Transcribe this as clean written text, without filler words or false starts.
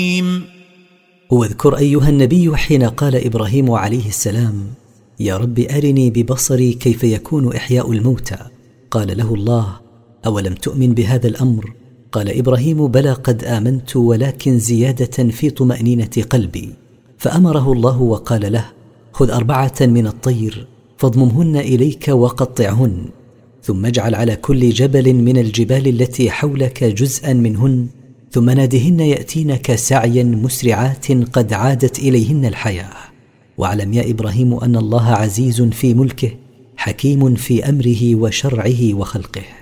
واذكر أيها النبي حين قال إبراهيم عليه السلام: يا رب أرني ببصري كيف يكون إحياء الموتى. قال له الله: أولم تؤمن بهذا الأمر؟ قال إبراهيم: بلى قد آمنت، ولكن زيادة في طمأنينة قلبي. فأمره الله وقال له: خذ 4 من الطير فاضممهن إليك وقطعهن، ثم اجعل على كل جبل من الجبال التي حولك جزءا منهن، ثم نادهن يأتينك سعيا مسرعات قد عادت إليهن الحياة. واعلم يا إبراهيم أن الله عزيز في ملكه، حكيم في أمره وشرعه وخلقه.